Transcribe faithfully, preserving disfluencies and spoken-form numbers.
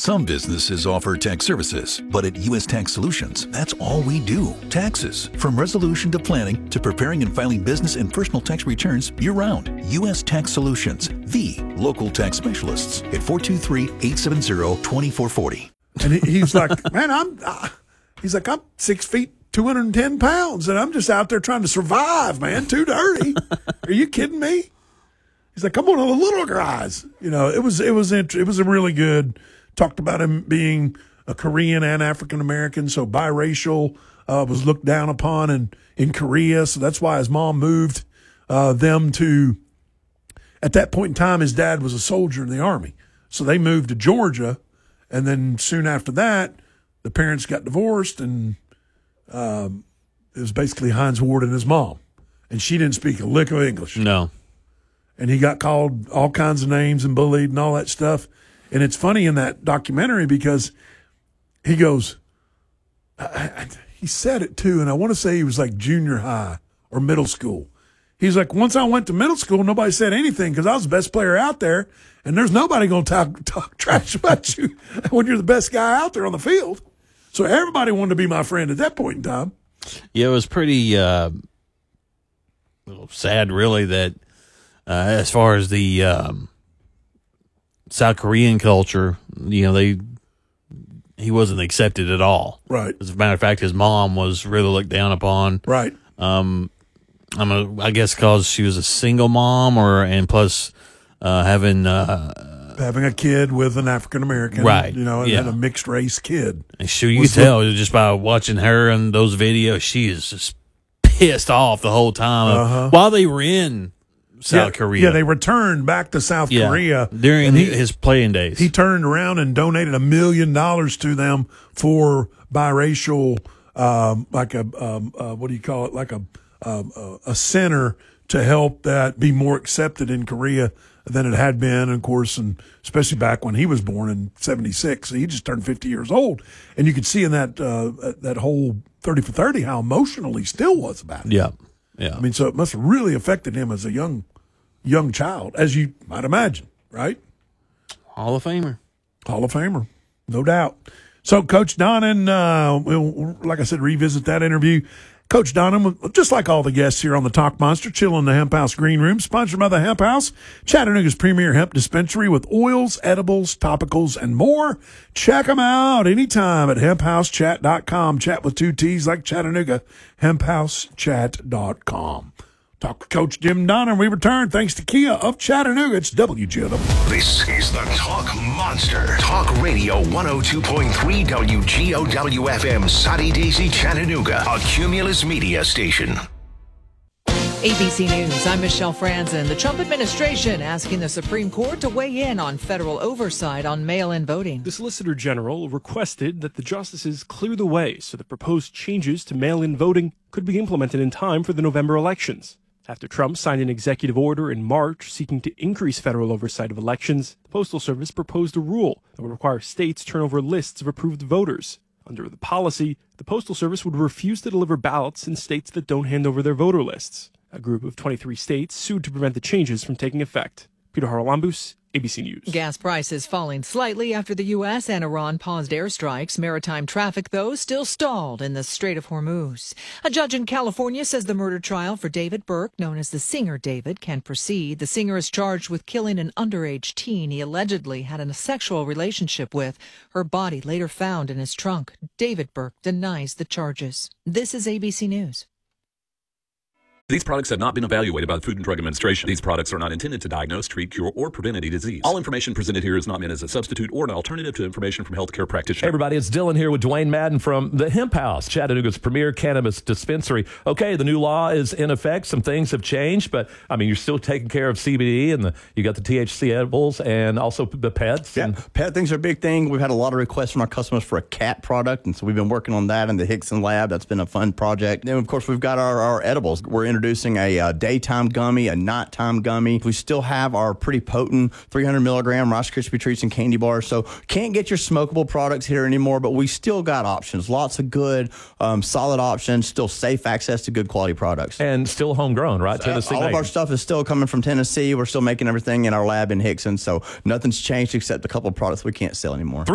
Some businesses offer tax services, but at U S Tax Solutions, that's all we do. Taxes. From resolution to planning to preparing and filing business and personal tax returns year-round. U S Tax Solutions, the local tax specialists at four two three, eight seven zero, two four four zero. And he, he's like, man, I'm, uh, he's like, I'm six feet, two hundred ten pounds, and I'm just out there trying to survive, man. Too dirty. Are you kidding me? He's like, come on, the little guys. You know, it was, it was, it was a really good, talked about him being a Korean and African American, so biracial, uh, was looked down upon in, in Korea. So that's why his mom moved, uh, them to, at that point in time, his dad was a soldier in the Army. So they moved to Georgia. And then soon after that, the parents got divorced, and um, it was basically Hines Ward and his mom. And she didn't speak a lick of English. No. And he got called all kinds of names and bullied and all that stuff. And it's funny in that documentary because he goes, I, I, he said it too, and I want to say he was like junior high or middle school. He's like, once I went to middle school, nobody said anything because I was the best player out there, and there's nobody going to talk, talk trash about you when you're the best guy out there on the field. So everybody wanted to be my friend at that point in time. Yeah, it was pretty uh, sad, really, that uh, as far as the um, South Korean culture, you know, they he wasn't accepted at all. Right. As a matter of fact, his mom was really looked down upon. Right. Um, I'm a, I guess because she was a single mom, or and plus uh, having uh, having a kid with an African American, right? You know, and yeah. then a mixed race kid. And she, you could tell just by watching her and those videos, she is just pissed off the whole time uh-huh. while they were in South yeah, Korea. Yeah, they returned back to South yeah, Korea during he, his playing days. He turned around and donated a million dollars to them for biracial, um, like a um, uh, what do you call it, like a um, uh, a center to help that be more accepted in Korea than it had been, of course, and especially back when he was born in seventy-six. So he just turned fifty years old, and you could see in that uh, that whole thirty for thirty how emotional he still was about it. Yeah. Yeah. I mean, so it must have really affected him as a young, young child, as you might imagine, right? Hall of Famer. Hall of Famer, no doubt. So Coach Donnan, uh, we'll, like I said, revisit that interview. Coach Donnan, just like all the guests here on the Talk Monster, chill in the Hemp House Green Room, sponsored by the Hemp House, Chattanooga's premier hemp dispensary with oils, edibles, topicals, and more. Check them out anytime at hemp house chat dot com. Chat with two T's like Chattanooga, hemp house chat dot com. Talk to Coach Jim Donnan. We return thanks to Kia of Chattanooga. It's W G O W. This is the Talk Monster. Talk Radio one oh two point three W G O W F M, Soddy Daisy, Chattanooga, a Cumulus media station. A B C News, I'm Michelle Franzen. The Trump administration asking the Supreme Court to weigh in on federal oversight on mail-in voting. The Solicitor General requested that the justices clear the way so the proposed changes to mail-in voting could be implemented in time for the November elections. After Trump signed an executive order in March seeking to increase federal oversight of elections, the Postal Service proposed a rule that would require states turn over lists of approved voters. Under the policy, the Postal Service would refuse to deliver ballots in states that don't hand over their voter lists. A group of twenty-three states sued to prevent the changes from taking effect. Peter Haralambous, A B C News. Gas prices falling slightly after the U S and Iran paused airstrikes. Maritime traffic, though, still stalled in the Strait of Hormuz. A judge in California says the murder trial for David Burke, known as the Singer David, can proceed. The singer is charged with killing an underage teen he allegedly had a sexual relationship with. Her body later found in his trunk. David Burke denies the charges. This is A B C News. These products have not been evaluated by the Food and Drug Administration. These products are not intended to diagnose, treat, cure, or prevent any disease. All information presented here is not meant as a substitute or an alternative to information from healthcare practitioners. Hey everybody, it's Dylan here with Dwayne Madden from the Hemp House, Chattanooga's premier cannabis dispensary. Okay, the new law is in effect. Some things have changed, but I mean, you're still taking care of C B D, and the, you got the T H C edibles and also the pets. Yeah, and pet things are a big thing. We've had a lot of requests from our customers for a cat product, and so we've been working on that in the Hickson lab. That's been a fun project. Then, of course, we've got our, our edibles. We're introducing a uh, daytime gummy, a nighttime gummy. We still have our pretty potent three hundred milligram Rice Krispie treats and candy bars. So can't get your smokable products here anymore, but we still got options. Lots of good, um, solid options. Still safe access to good quality products. And still homegrown, right? Uh, Tennessee all made. of our stuff is still coming from Tennessee. We're still making everything in our lab in Hickson. So nothing's changed except a couple of products we can't sell anymore.